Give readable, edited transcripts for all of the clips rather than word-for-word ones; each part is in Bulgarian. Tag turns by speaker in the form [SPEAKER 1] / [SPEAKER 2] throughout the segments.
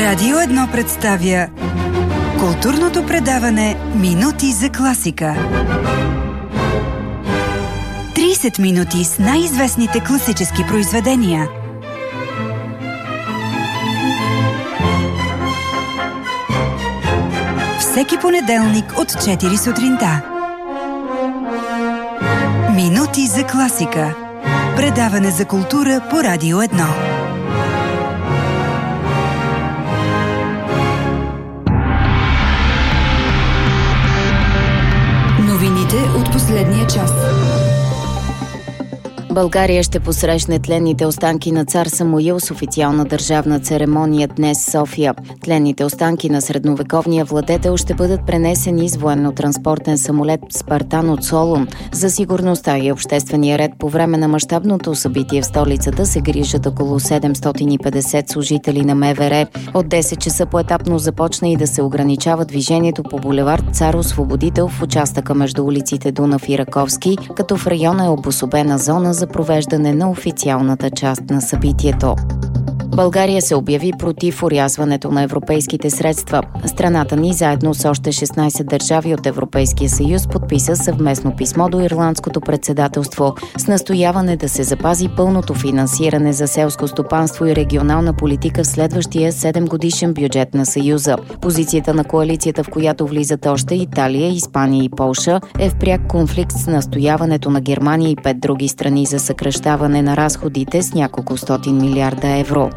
[SPEAKER 1] Радио 1 представя културното предаване Минути за класика. 30 минути с най-известните класически произведения. Всеки понеделник от 4 сутринта. Минути за класика. Предаване за култура по Радио 1. Новините от последния час.
[SPEAKER 2] България ще посрещне тленните останки на цар Самуил с официална държавна церемония днес в София. Тленните останки на средновековния владетел ще бъдат пренесени с военно-транспортен самолет Спартан от Солун. За сигурността и обществения ред по време на мащабното събитие в столицата се грижат около 750 служители на МВР. От 10 часа поетапно започна и да се ограничава движението по булевард Цар Освободител в участъка между улиците Дунав и Раковски, като в района е обособена зона за провеждане на официалната част на събитието. България се обяви против орязването на европейските средства. Страната ни, заедно с още 16 държави от Европейския съюз, подписа съвместно писмо до Ирландското председателство с настояване да се запази пълното финансиране за селско стопанство и регионална политика в следващия 7-годишен бюджет на Съюза. Позицията на коалицията, в която влизат още Италия, Испания и Полша, е в пряк конфликт с настояването на Германия и 5 други страни за съкращаване на разходите с няколко стотин милиарда евро.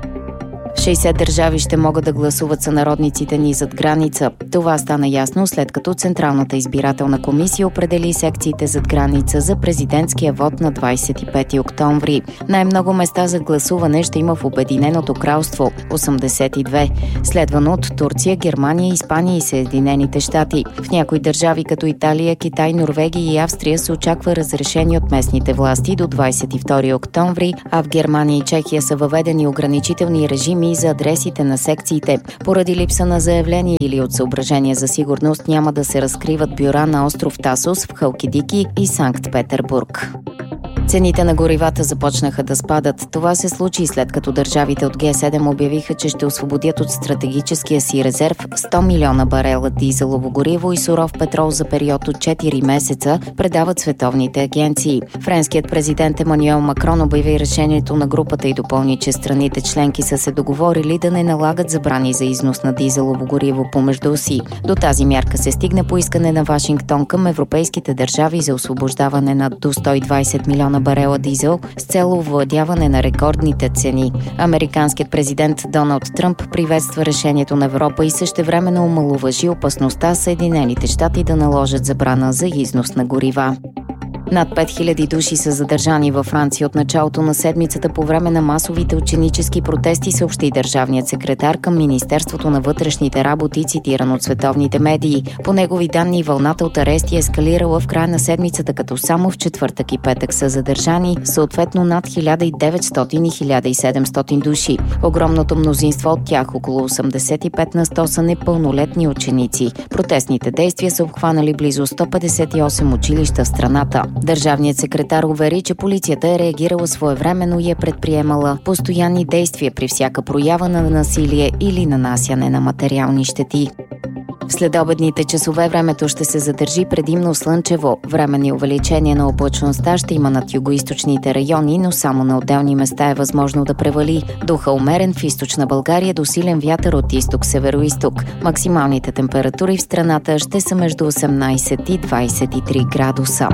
[SPEAKER 2] 60 държави ще могат да гласуват сънародниците ни зад граница. Това стана ясно, след като Централната избирателна комисия определи секциите зад граница за президентския вод на 25 октомври. Най-много места за гласуване ще има в Обединеното кралство – 82, следвано от Турция, Германия, Испания и Съединените щати. В някои държави като Италия, Китай, Норвегия и Австрия се очаква разрешение от местните власти до 22 октомври, а в Германия и Чехия са въведени ограничителни режими за адресите на секциите. Поради липса на заявление или от съображения за сигурност няма да се разкриват бюра на остров Тасос в Халкидики и Санкт-Петербург. Цените на горивата започнаха да спадат. Това се случи след като държавите от Г7 обявиха, че ще освободят от стратегическия си резерв 100 милиона барела дизелово гориво и суров петрол за период от 4 месеца, предават световните агенции. Френският президент Емануел Макрон обяви решението на групата и допълни, че страните членки са се договорили да не налагат забрани за износ на дизелово гориво помежду си. До тази мярка се стигна по искане на Вашингтон към европейските държави за освобождаване на до 120 милиона барела дизел с цел овладяване на рекордните цени. Американският президент Доналд Тръмп приветства решението на Европа и същевременно омаловажи опасността Съединените щати да наложат забрана за износ на горива. Над 5000 души са задържани във Франция от началото на седмицата по време на масовите ученически протести, съобщи държавният секретар към Министерството на вътрешните работи, цитиран от световните медии. По негови данни, вълната от арести е ескалирала в края на седмицата, като само в четвъртък и петък са задържани съответно над 1900 и 1700 души. Огромното мнозинство от тях, около 85 на 100, са непълнолетни ученици. Протестните действия са обхванали близо 158 училища в страната. Държавният секретар увери, че полицията е реагирала своевременно и е предприемала постоянни действия при всяка проява на насилие или нанасяне на материални щети. В следобедните часове времето ще се задържи предимно слънчево. Временни увеличения на облачността ще има над югоизточните райони, но само на отделни места е възможно да превали. Духа умерен в източна България до силен вятър от изток-североизток. Максималните температури в страната ще са между 18 и 23 градуса.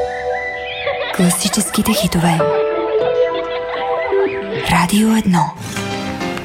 [SPEAKER 1] Класическите хитове. Радио 1.